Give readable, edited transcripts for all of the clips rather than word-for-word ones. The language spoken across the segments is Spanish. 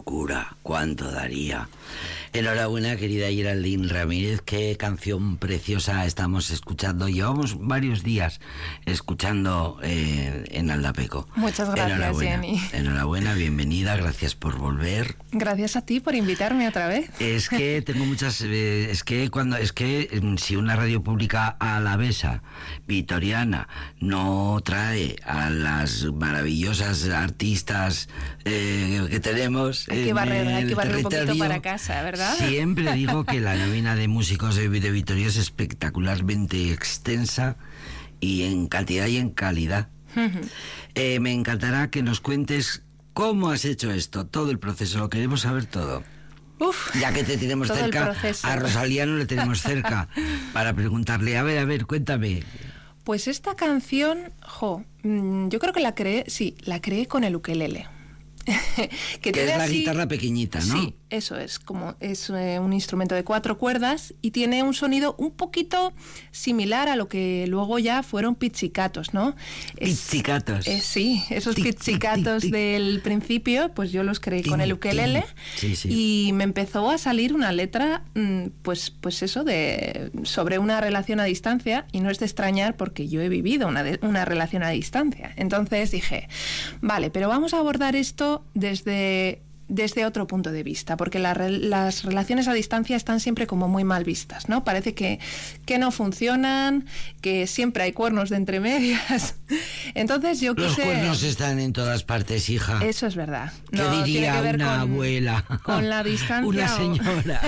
locura, cuánto daría. Enhorabuena, querida Geraldine Ramírez, qué canción preciosa estamos escuchando. Llevamos varios días escuchando en Aldapeco. Muchas gracias, Jenny. Enhorabuena, bienvenida, gracias por volver. Gracias a ti por invitarme otra vez. Es que tengo muchas... si una radio pública alavesa, vitoriana, no trae a las maravillosas artistas que tenemos... Hay que barrer un poquito para casa, ¿verdad? Siempre digo que la nómina de músicos de Vitoria es espectacularmente extensa y en cantidad y en calidad. Me encantará que nos cuentes cómo has hecho esto, todo el proceso, lo queremos saber todo. Ya que te tenemos cerca, a Rosalía no le tenemos cerca para preguntarle, a ver, cuéntame. Pues esta canción, yo creo que la creé con el ukelele. que es la guitarra pequeñita, ¿no? Sí, eso es, un instrumento de 4 cuerdas y tiene un sonido un poquito similar a lo que luego ya fueron pizzicatos, ¿no? Pizzicatos. Sí, esos pizzicatos del principio, pues yo los creé con el ukelele. Sí. Y me empezó a salir una letra, pues eso, sobre una relación a distancia, y no es de extrañar porque yo he vivido una relación a distancia. Entonces dije, vale, pero vamos a abordar esto desde otro punto de vista, porque las relaciones a distancia están siempre como muy mal vistas, ¿no? Parece que no funcionan, que siempre hay cuernos de entre medias. Entonces yo quise... Los cuernos están en todas partes, hija. Eso es verdad. ¿Qué diría tiene que ver una abuela? Con la distancia. Una señora.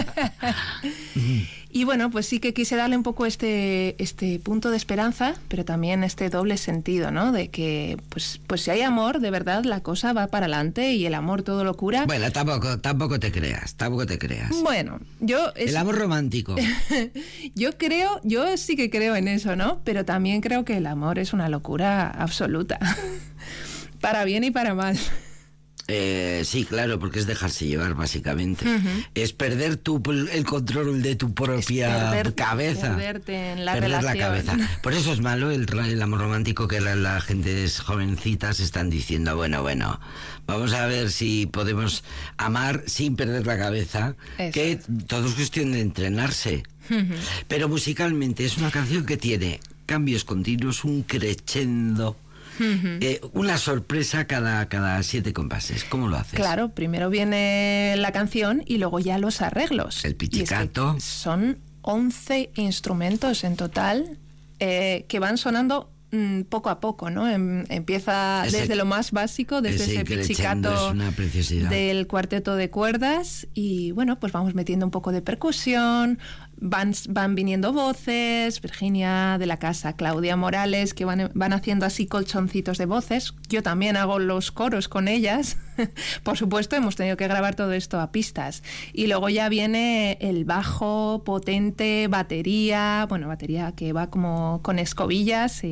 Y bueno, pues sí que quise darle un poco este punto de esperanza, pero también este doble sentido, ¿no? De que, pues si hay amor, de verdad, la cosa va para adelante y el amor todo lo cura. Bueno, tampoco te creas. Bueno, el amor romántico. Yo sí que creo en eso, ¿no? Pero también creo que el amor es una locura absoluta. Para bien y para mal. Sí, claro, porque es dejarse llevar, básicamente. Es perder el control de tu propia cabeza. Perderte en la perder relación. La cabeza. Por eso es malo el amor romántico, que la gente jovencitas están diciendo, bueno, vamos a ver si podemos amar sin perder la cabeza. Eso. Que todo es cuestión de entrenarse. Pero musicalmente es una canción que tiene cambios continuos, un crescendo. Una sorpresa cada 7 compases. ¿Cómo lo haces? Claro, primero viene la canción y luego ya los arreglos. El pizzicato. Son 11 instrumentos en total que van sonando poco a poco, ¿no? Empieza desde lo más básico, desde ese pizzicato del cuarteto de cuerdas, y bueno, pues vamos metiendo un poco de percusión, van viniendo voces, Virginia de la Casa, Claudia Morales, que van haciendo así colchoncitos de voces. Yo también hago los coros con ellas. Por supuesto, hemos tenido que grabar todo esto a pistas. Y luego ya viene el bajo potente, batería que va como con escobillas.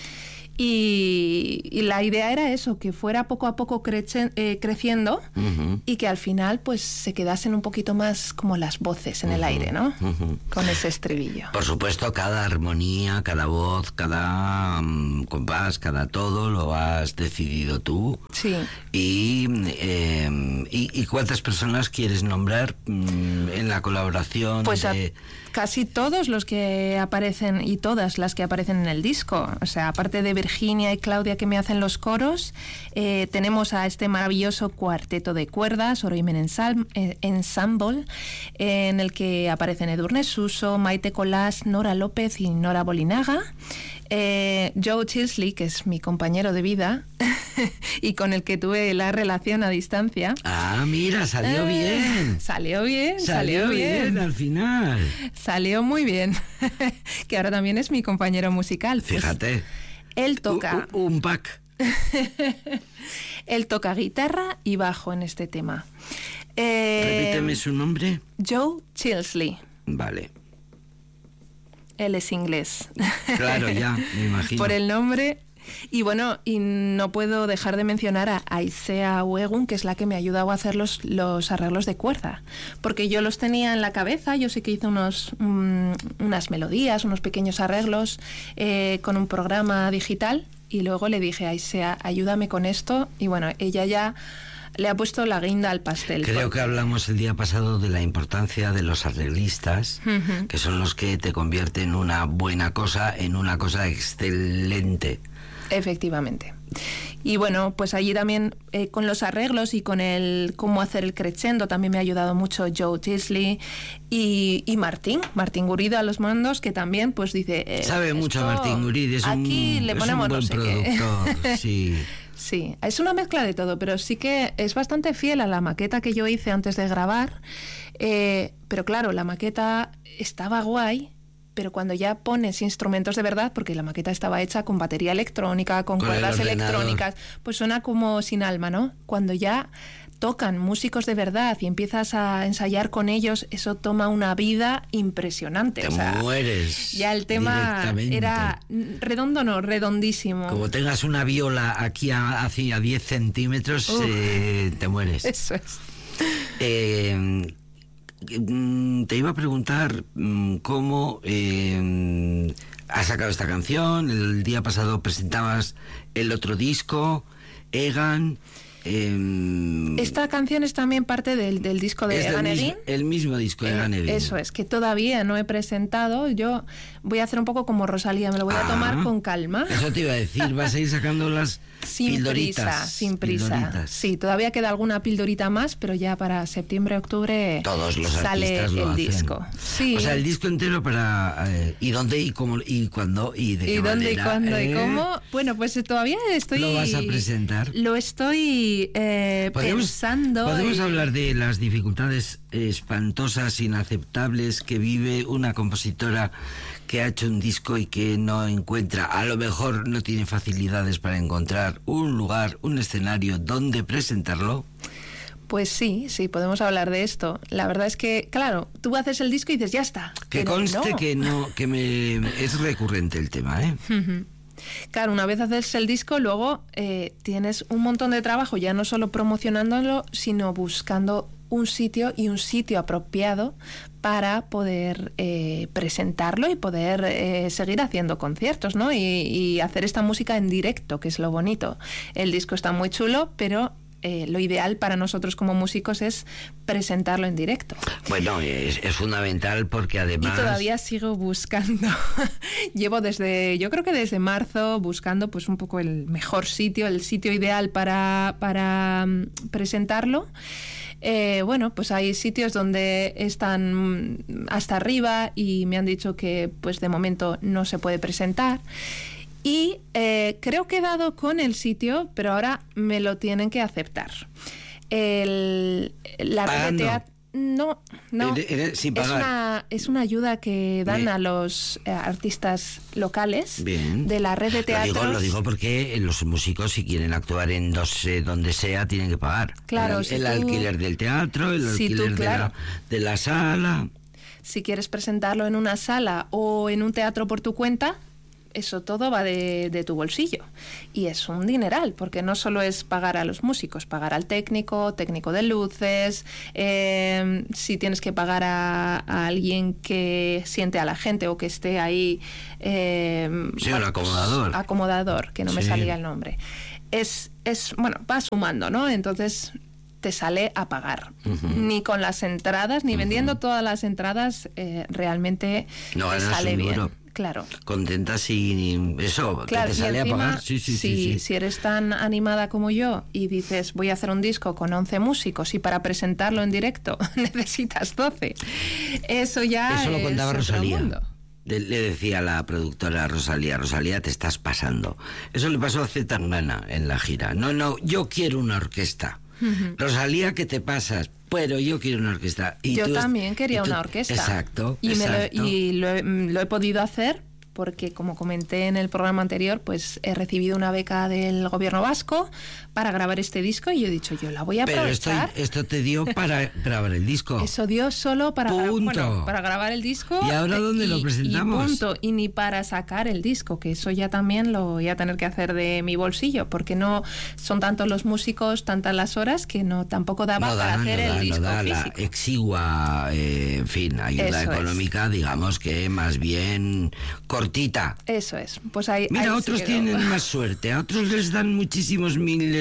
Y la idea era eso, que fuera poco a poco creciendo y que al final pues se quedasen un poquito más como las voces en el aire, ¿no? Con ese estribillo. Por supuesto, cada armonía, cada voz, cada compás, cada todo lo has decidido tú. Sí. ¿Y cuántas personas quieres nombrar en la colaboración? Pues casi todos los que aparecen y todas las que aparecen en el disco. O sea, aparte de Virginia y Claudia, que me hacen los coros, tenemos a este maravilloso cuarteto de cuerdas, Oroimen Ensemble, en el que aparecen Edurne Suso, Maite Colás, Nora López y Nora Bolinaga. Joe Chilsley, que es mi compañero de vida y con el que tuve la relación a distancia. Ah, mira, salió bien. Salió bien al final. Salió muy bien. Que ahora también es mi compañero musical. Fíjate. Pues, él toca... Un pack. Él toca guitarra y bajo en este tema. Repíteme su nombre. Joe Chilsley. Vale. Él es inglés. Claro, ya, me imagino. Por el nombre. Y bueno, y no puedo dejar de mencionar a Aisea Wegun, que es la que me ha ayudado a hacer los arreglos de cuerda. Porque yo los tenía en la cabeza, yo sé que hice unas melodías, unos pequeños arreglos con un programa digital, y luego le dije a Aisea, ayúdame con esto, y bueno, ella ya le ha puesto la guinda al pastel. Creo que hablamos el día pasado de la importancia de los arreglistas, que son los que te convierten una buena cosa en una cosa excelente. Efectivamente. Y bueno, pues allí también con los arreglos y con el cómo hacer el crescendo también me ha ayudado mucho Joe Tisley y Martín Guridi a los mandos, que también pues dice... Sabe mucho Martín Guridi, aquí le ponemos un buen productor, sí. Sí, es una mezcla de todo, pero sí que es bastante fiel a la maqueta que yo hice antes de grabar, pero claro, la maqueta estaba guay, pero cuando ya pones instrumentos de verdad, porque la maqueta estaba hecha con batería electrónica, con cuerdas electrónicas, pues suena como sin alma, ¿no? Cuando ya tocan músicos de verdad y empiezas a ensayar con ellos, eso toma una vida impresionante. Te mueres. Ya el tema era redondo, no, redondísimo. Como tengas una viola aquí a 10 centímetros, te mueres. Eso es. Te iba a preguntar cómo has sacado esta canción. El día pasado presentabas el otro disco, Egan. Esta canción es también parte del disco de Egan Egin. El mismo disco de Egan Egin. Eso es, que todavía no he presentado. Yo voy a hacer un poco como Rosalía, me lo voy a tomar con calma. Eso te iba a decir, vas a ir sacando las pildoritas. Sin prisa. Sí, todavía queda alguna pildorita más, pero ya para septiembre, octubre todos los sale artistas lo el hacen. Disco. Sí. O sea, el disco entero para... ¿y dónde, y cómo, y cuándo, y de qué manera? ¿Y dónde, y cuándo, y cómo? Bueno, pues todavía estoy... ¿Lo vas a presentar? Lo estoy pensando. ¿Podemos hablar de las dificultades espantosas, inaceptables que vive una compositora que ha hecho un disco y que no encuentra, a lo mejor no tiene facilidades para encontrar un lugar, un escenario donde presentarlo? Pues sí, podemos hablar de esto. La verdad es que, claro, tú haces el disco y dices, ya está. Que conste que es recurrente el tema, ¿eh? Claro, una vez haces el disco, luego tienes un montón de trabajo, ya no solo promocionándolo, sino buscando un sitio apropiado para poder presentarlo y poder seguir haciendo conciertos, ¿no? Y hacer esta música en directo, que es lo bonito. El disco está muy chulo, pero lo ideal para nosotros como músicos es presentarlo en directo. Bueno, es fundamental porque además... Y todavía sigo buscando. Llevo yo creo que desde marzo buscando pues un poco el mejor sitio, el sitio ideal para presentarlo. Bueno, pues hay sitios donde están hasta arriba y me han dicho que pues de momento no se puede presentar. Y creo que he dado con el sitio, pero ahora me lo tienen que aceptar. La red de teatro... No. Sin pagar. Es una ayuda que dan a los artistas locales. Bien. De la red de teatros. Lo digo porque los músicos, si quieren actuar en donde sea, tienen que pagar. Claro, el alquiler del teatro, el alquiler de la sala. Si quieres presentarlo en una sala o en un teatro por tu cuenta, eso todo va de tu bolsillo. Y es un dineral, porque no solo es pagar a los músicos, pagar al técnico de luces, si tienes que pagar a alguien que siente a la gente o que esté ahí... sí, un acomodador. Acomodador, que no me salía el nombre. Bueno, va sumando, ¿no? Entonces te sale a pagar. Ni con las entradas, ni vendiendo todas las entradas, realmente no te sale bien. Duro. Claro. Contenta si eso, claro, que te sale encima, a pagar. Sí. Si eres tan animada como yo y dices, voy a hacer un disco con 11 músicos y para presentarlo en directo necesitas 12. Eso lo contaba Rosalía. Le decía a la productora Rosalía, te estás pasando. Eso le pasó a Zetangana en la gira. No, yo quiero una orquesta. Rosalía, que te pasas, pero yo quiero una orquesta. Y yo también quería una orquesta. Exacto. Y lo he podido hacer porque, como comenté en el programa anterior, pues he recibido una beca del gobierno vasco para grabar este disco y yo he dicho, yo la voy a aprovechar. Pero esto te dio para grabar el disco. Eso dio solo para grabar el disco. ¿Y ahora dónde lo presentamos? Y ni para sacar el disco, que eso ya también lo voy a tener que hacer de mi bolsillo, porque no son tantos los músicos, tantas las horas, que tampoco daba para hacer el disco físico. La exigua, ayuda económica, digamos que más bien cortita. Eso es. Pues ahí, mira, otros tienen más suerte, a otros les dan muchísimos miles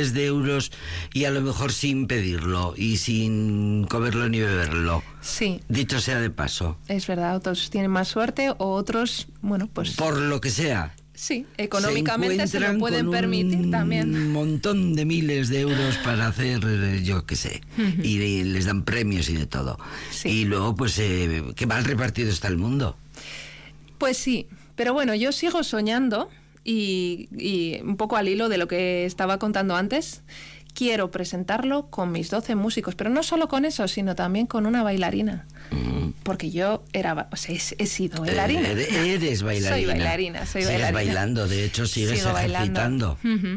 miles de euros y a lo mejor sin pedirlo y sin comerlo ni beberlo. Sí. Dicho sea de paso. Es verdad, otros tienen más suerte o otros, bueno, pues... Por lo que sea. Sí, económicamente se lo pueden permitir también. Un montón de miles de euros para hacer, yo qué sé, y les dan premios y de todo. Sí. Y luego, pues, qué mal repartido está el mundo. Pues sí, pero bueno, yo sigo soñando y un poco al hilo de lo que estaba contando antes, quiero presentarlo con mis 12 músicos, pero no solo con eso, sino también con una bailarina. Porque yo he sido bailarina. Eres bailarina. Soy bailarina. Sigues bailando, de hecho sigues ejercitando.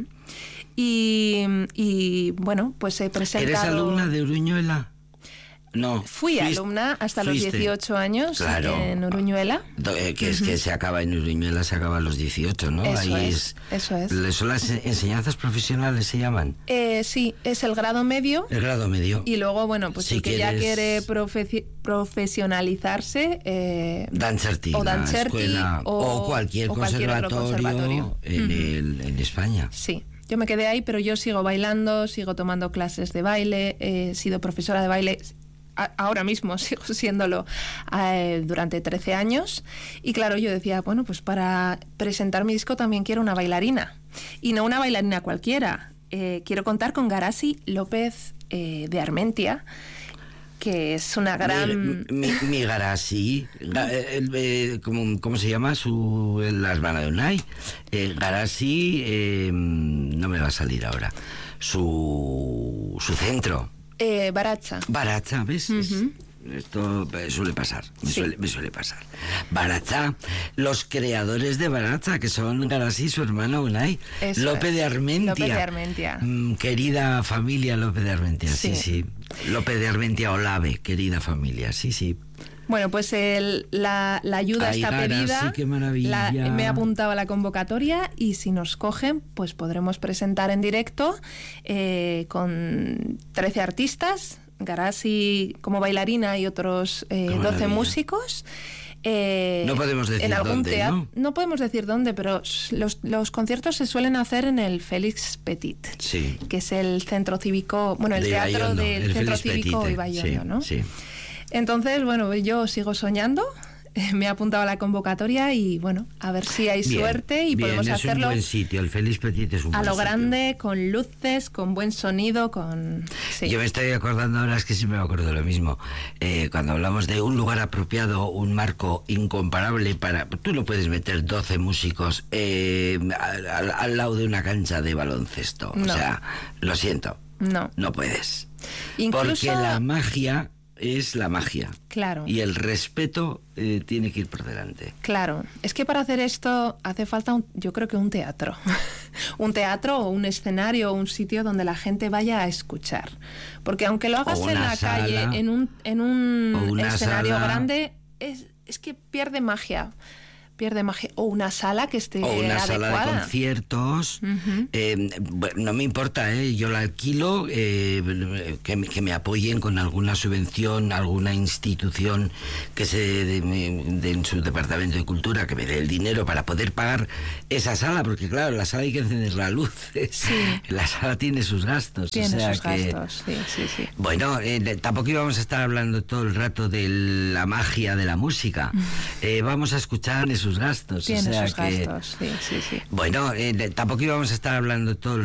Y bueno, pues he presentado... ¿Eres alumna de Uruñuela? No. Fui alumna hasta los 18 años, claro, en Uruñuela. Que es que se acaba en Uruñuela, se acaba a los 18, ¿no? Eso Ahí eso es. ¿Son las enseñanzas profesionales, se llaman? Sí, es el grado medio. El grado medio. Y luego, bueno, pues si el que ya quiere profesionalizarse... Dancerti, escuela, o cualquier conservatorio en España. Sí. Yo me quedé ahí, pero yo sigo bailando, sigo tomando clases de baile, he sido profesora de baile... Ahora mismo sigo siéndolo durante 13 años y claro, yo decía, bueno, pues para presentar mi disco también quiero una bailarina y no una bailarina cualquiera, quiero contar con Garasi López de Armentia, que es una gran... Mi Garasi, ¿cómo se llama? La hermana de Unai. Garasi, no me va a salir ahora, su centro. Baratza, ¿ves? Esto suele pasar, me suele pasar. Baratza, los creadores de Baratza, que son Garasi y su hermano Unai. López de Armentia. Querida familia López de Armentia, sí. López de Armentia Olave, querida familia, sí. Bueno, pues la ayuda está pedida. Sí, qué maravilla. Me he apuntado a la convocatoria y si nos cogen, pues podremos presentar en directo con 13 artistas, Garasi como bailarina y otros 12 músicos. No podemos decir en algún dónde, ¿no? No podemos decir dónde, pero los conciertos se suelen hacer en el Félix Petit, que es el centro cívico, bueno, el teatro del centro cívico Ibaiondo, ¿no? Sí. Entonces, bueno, yo sigo soñando, me he apuntado a la convocatoria y, bueno, a ver si hay suerte y podemos hacerlo. Es un buen sitio, el Félix Petit es un buen sitio. A lo grande, con luces, con buen sonido, Sí. Yo me estoy acordando ahora, es que sí me acuerdo lo mismo, cuando hablamos de un lugar apropiado, un marco incomparable para... Tú no puedes meter 12 músicos al lado de una cancha de baloncesto. No. O sea, lo siento. No puedes. Incluso... Porque la magia... es la magia. Claro. Y el respeto tiene que ir por delante. Claro. Es que para hacer esto hace falta, yo creo que un teatro. Un teatro o un escenario o un sitio donde la gente vaya a escuchar. Porque aunque lo hagas en la calle, en un escenario grande, es que pierde magia. O una sala que esté adecuada. O una sala de conciertos. No me importa, yo la alquilo, que me apoyen con alguna subvención, alguna institución que se dé en su departamento de cultura, que me dé el dinero para poder pagar esa sala, porque claro, la sala hay que encender la luz. La sala tiene sus gastos. Gastos, sí. Bueno, tampoco íbamos a estar hablando todo el rato de la magia de la música. Vamos a escuchar sus gastos. Tiene sus gastos, sí. Bueno, tampoco íbamos a estar hablando todo el